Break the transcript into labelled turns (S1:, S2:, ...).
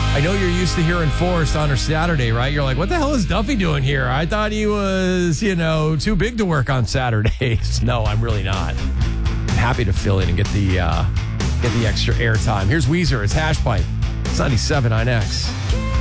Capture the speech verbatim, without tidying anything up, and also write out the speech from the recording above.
S1: I know you're used to hearing Forrest on a Saturday, right? You're like, what the hell is Duffy doing here? I thought he was, you know, too big to work on Saturdays. No, I'm really not. I'm happy to fill in and get the uh, get the extra airtime. Here's Weezer. It's Hash Pipe. It's ninety-seven nine X.